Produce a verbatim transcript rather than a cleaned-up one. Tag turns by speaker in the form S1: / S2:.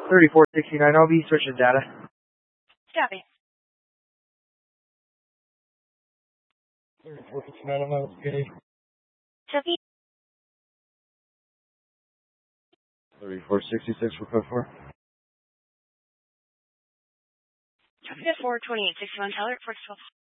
S1: thirty-four sixty-nine, I'll be switching data.
S2: Copy.
S1: thirty-four sixty-nine, I'm out. Okay.
S2: Copy.
S1: thirty-four sixty-six for code four.
S2: Copy. four twenty-eight sixty-one, Tyler, four twelve.